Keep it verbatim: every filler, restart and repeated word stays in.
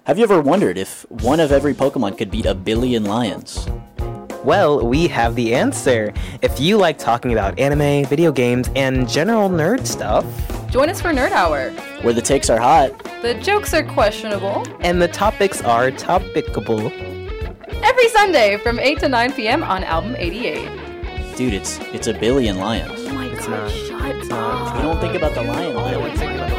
Have you ever wondered if one of every Pokemon could beat a billion lions? Well, we have the answer. If you like talking about anime, video games, and general nerd stuff, join us for Nerd Hour, where the takes are hot, the jokes are questionable, and the topics are topicable. Every Sunday from eight to nine p.m. on Album eighty-eight. Dude, it's it's a billion lions. Oh my It's god, not. shut It's up. not. You don't think about the lion.